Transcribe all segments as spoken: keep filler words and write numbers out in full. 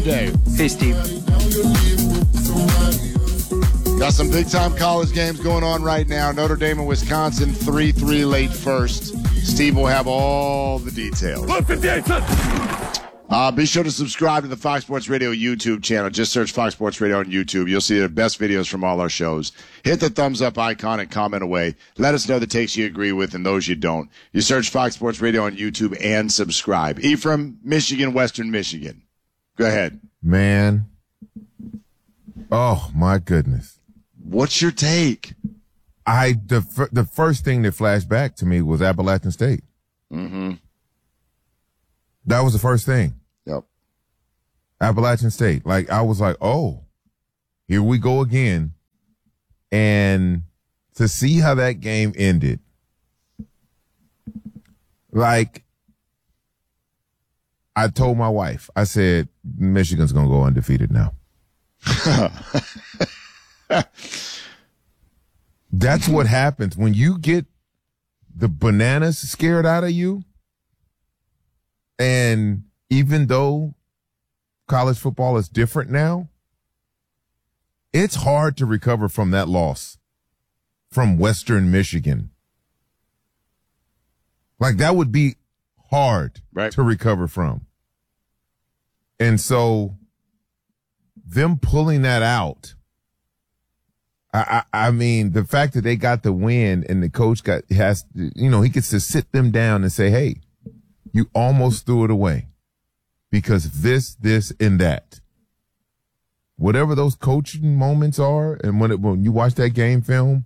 Dave. Hey, Steve. Got some big-time college games going on right now. Notre Dame and Wisconsin, three three late first. Steve will have all the details. Uh, be sure to subscribe to the Fox Sports Radio YouTube channel. Just search Fox Sports Radio on YouTube. You'll see the best videos from all our shows. Hit the thumbs up icon and comment away. Let us know the takes you agree with and those you don't. You search Fox Sports Radio on YouTube and subscribe. Ephraim, Michigan, Western Michigan. Go ahead. Man. Oh, my goodness. What's your take? I the the first thing that flashed back to me was Appalachian State. Mm-hmm. That was the first thing. Yep. Appalachian State. Like, I was like, oh, here we go again. And to see how that game ended, like, I told my wife, I said, Michigan's going to go undefeated now. That's what happens when you get the bananas scared out of you. And even though college football is different now, it's hard to recover from that loss from Western Michigan. Like, that would be hard right. to recover from. And so them pulling that out, I, I, I mean, the fact that they got the win and the coach got has, you know, he gets to sit them down and say, hey, you almost threw it away because of this, this, and that. Whatever those coaching moments are, and when it, when you watch that game film,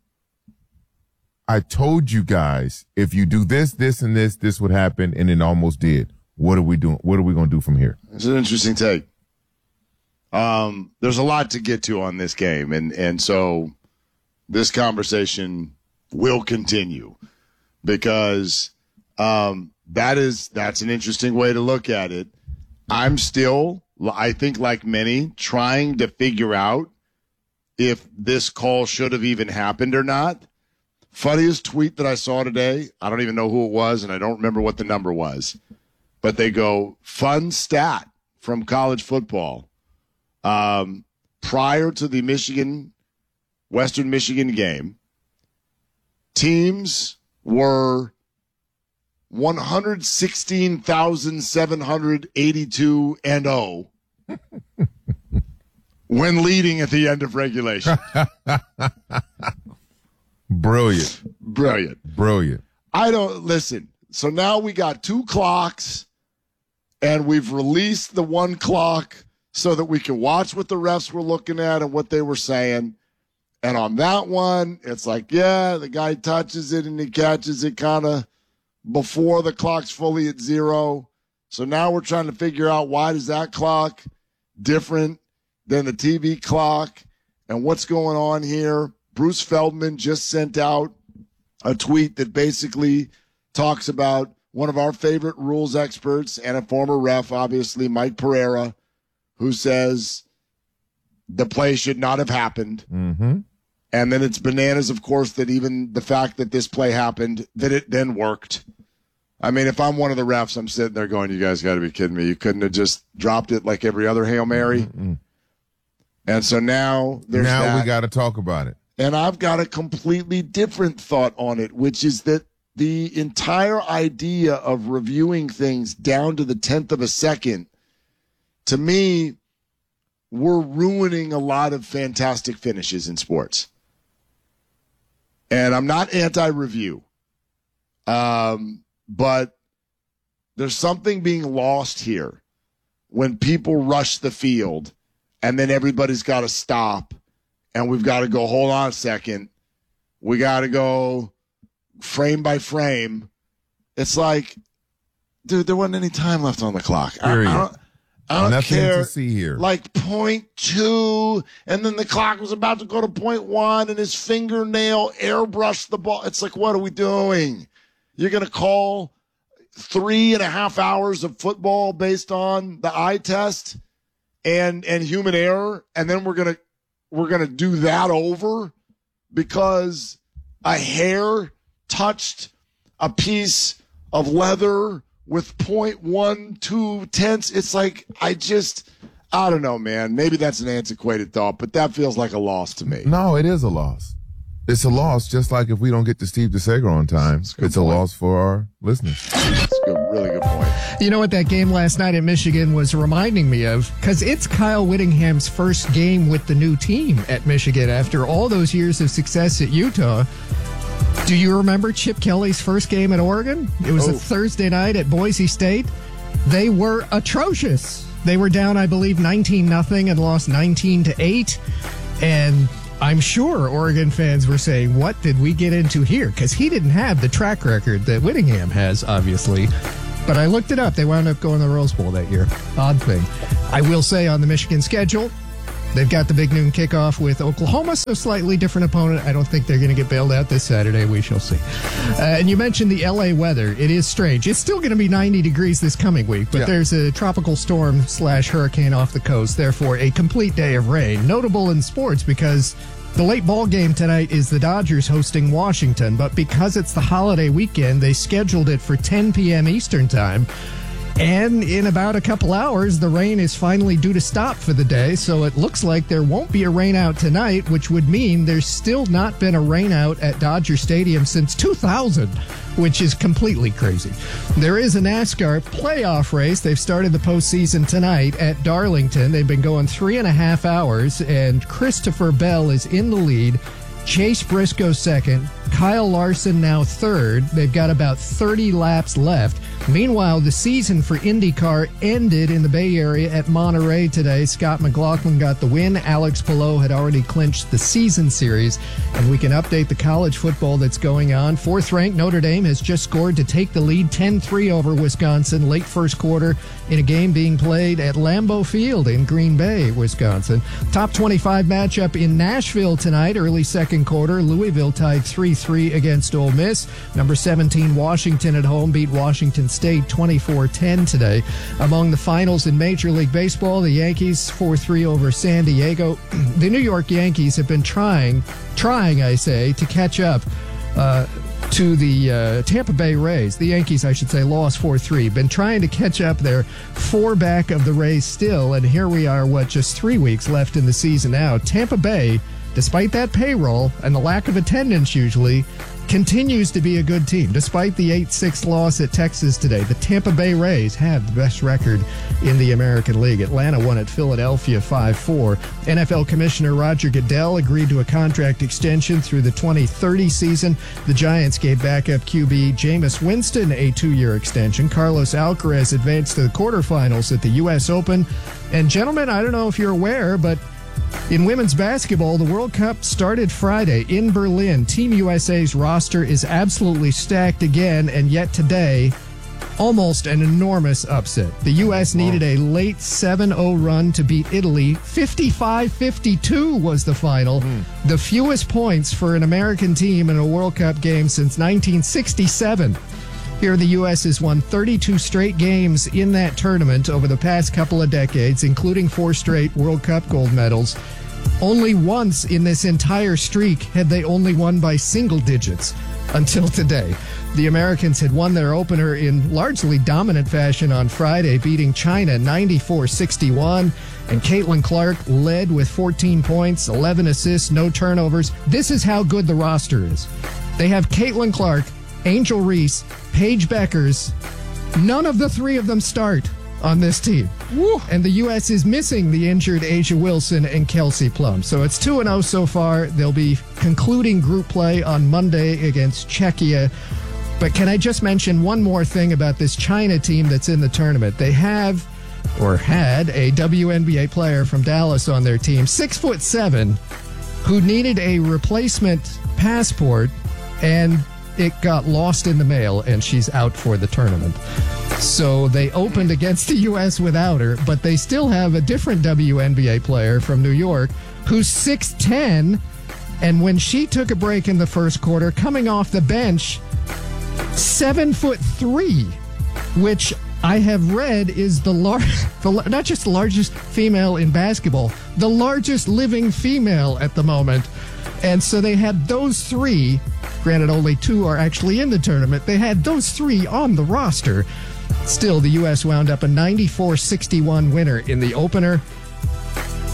I told you guys, if you do this, this, and this, this would happen, and it almost did. What are we doing? What are we going to do from here? It's an interesting take. Um, there's a lot to get to on this game, and, and so this conversation will continue because um, that is that's an interesting way to look at it. I'm still, I think like many, trying to figure out if this call should have even happened or not. Funniest tweet that I saw today, I don't even know who it was, and I don't remember what the number was, but they go, fun stat from college football. Um, prior to the Michigan, Western Michigan game, teams were one hundred sixteen thousand seven hundred eighty-two and oh when leading at the end of regulation. Brilliant. Brilliant. Brilliant. I don't, listen, so now we got two clocks, and we've released the one clock so that we can watch what the refs were looking at and what they were saying. And on that one, it's like, yeah, the guy touches it and he catches it kind of before the clock's fully at zero. So now we're trying to figure out why is that clock different than the T V clock and what's going on here. Bruce Feldman just sent out a tweet that basically talks about one of our favorite rules experts and a former ref, obviously, Mike Pereira, who says the play should not have happened. Mm-hmm. And then it's bananas, of course, that even the fact that this play happened, that it then worked. I mean, if I'm one of the refs, I'm sitting there going, you guys got to be kidding me. You couldn't have just dropped it like every other Hail Mary. Mm-mm. And so now there's Now that. we got to talk about it. And I've got a completely different thought on it, which is that the entire idea of reviewing things down to the tenth of a second, to me, we're ruining a lot of fantastic finishes in sports. And I'm not anti-review, um, but there's something being lost here when people rush the field and then everybody's got to stop and we've got to go, hold on a second. We got to go frame by frame. It's like, dude, there wasn't any time left on the clock. Period. I, I don't, I don't Nothing care. to see here. Like point two, and then the clock was about to go to point one, and his fingernail airbrushed the ball. It's like, what are we doing? You're going to call three and a half hours of football based on the eye test and and human error, and then we're gonna we're gonna do that over because a hair touched a piece of leather with point one two tenths. It's like, I just, I don't know, man. Maybe that's an antiquated thought, but that feels like a loss to me. No, it is a loss. It's a loss, just like if we don't get to Steve DeSager on time, it's a, it's a loss for our listeners. That's a good, really good point. You know what that game last night in Michigan was reminding me of? Because it's Kyle Whittingham's first game with the new team at Michigan after all those years of success at Utah. Do you remember Chip Kelly's first game at Oregon? It was oh. a Thursday night at Boise State. They were atrocious. They were down, I believe, nineteen nothing and lost nineteen to eight. And I'm sure Oregon fans were saying, what did we get into here? Because he didn't have the track record that Whittingham has, obviously. But I looked it up. They wound up going to the Rose Bowl that year. Odd thing. I will say on the Michigan schedule, they've got the big noon kickoff with Oklahoma, so slightly different opponent. I don't think they're going to get bailed out this Saturday. We shall see. Uh, and you mentioned the L A weather. It is strange. It's still going to be ninety degrees this coming week, but yeah. There's a tropical storm slash hurricane off the coast. Therefore, a complete day of rain. Notable in sports because the late ball game tonight is the Dodgers hosting Washington, but because it's the holiday weekend, they scheduled it for ten p.m. Eastern time. And in about a couple hours, the rain is finally due to stop for the day, so it looks like there won't be a rain out tonight, which would mean there's still not been a rain out at Dodger Stadium since two thousand, which is completely crazy. There is a NASCAR playoff race. They've started the postseason tonight at Darlington. They've been going three and a half hours, and Christopher Bell is in the lead. Chase Briscoe second, Kyle Larson now third. They've got about thirty laps left. Meanwhile, the season for IndyCar ended in the Bay Area at Monterey today. Scott McLaughlin got the win. Alex Palou had already clinched the season series. And we can update the college football that's going on. Fourth-ranked Notre Dame has just scored to take the lead ten three over Wisconsin late first quarter in a game being played at Lambeau Field in Green Bay, Wisconsin. Top twenty-five matchup in Nashville tonight, early second quarter. Louisville tied three three against Ole Miss. Number seventeen, Washington at home beat Washington State twenty-four ten today. Among the finals in Major League Baseball, the Yankees four three over San Diego. The New York Yankees have been trying, trying, I say, to catch up uh, to the uh, Tampa Bay Rays. The Yankees, I should say, lost four three. Been trying to catch up. They're four back of the Rays still, and here we are, what, just three weeks left in the season now. Tampa Bay, despite that payroll and the lack of attendance usually, continues to be a good team. Despite the eight six loss at Texas today, the Tampa Bay Rays have the best record in the American League. Atlanta won at Philadelphia five four. N F L Commissioner Roger Goodell agreed to a contract extension through the twenty thirty season. The Giants gave backup Q B Jameis Winston a two-year extension. Carlos Alcaraz advanced to the quarterfinals at the U S Open. And gentlemen, I don't know if you're aware, but in women's basketball, the World Cup started Friday in Berlin. Team U S A's roster is absolutely stacked again, and yet today, almost an enormous upset. The U S needed a late seven oh run to beat Italy. fifty-five fifty-two was the final. Mm. The fewest points for an American team in a World Cup game since nineteen sixty-seven. Here, the U S has won thirty-two straight games in that tournament over the past couple of decades, including four straight World Cup gold medals. Only once in this entire streak had they only won by single digits until today. The Americans had won their opener in largely dominant fashion on Friday, beating China ninety-four sixty-one, and Caitlin Clark led with fourteen points, eleven assists, no turnovers. This is how good the roster is. They have Caitlin Clark, Angel Reese, Paige Beckers. None of the three of them start on this team. Woo. And the U S is missing the injured Asia Wilson and Kelsey Plum. So it's two and oh so far. They'll be concluding group play on Monday against Czechia. But can I just mention one more thing about this China team that's in the tournament? They have, or had, a W N B A player from Dallas on their team, six foot seven, who needed a replacement passport, and it got lost in the mail, and she's out for the tournament. So they opened against the U S without her, but they still have a different W N B A player from New York who's six ten, and when she took a break in the first quarter, coming off the bench, seven foot three, which I have read is the largest, not just the largest female in basketball, the largest living female at the moment. And so they had those three. Granted, only two are actually in the tournament. They had those three on the roster. Still, the U S wound up a ninety-four sixty-one winner in the opener.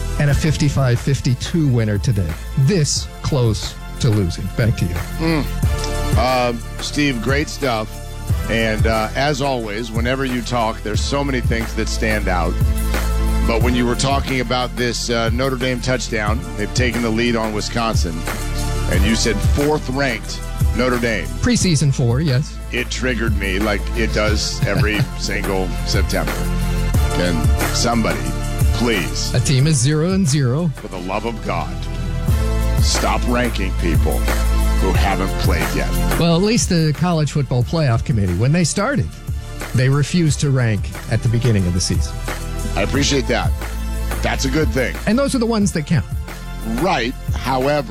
and a fifty-five fifty-two winner today. This close to losing. Back to you. Mm. Uh, Steve, great stuff. And uh, as always, whenever you talk, there's so many things that stand out. But when you were talking about this uh, Notre Dame touchdown, they've taken the lead on Wisconsin, and you said fourth-ranked Notre Dame. Preseason four, yes. It triggered me like it does every single September. Can somebody, please, A team is zero and zero. for the love of God, stop ranking people who haven't played yet? Well, at least the College Football Playoff Committee, when they started, they refused to rank at the beginning of the season. I appreciate that. That's a good thing. And those are the ones that count. Right. However,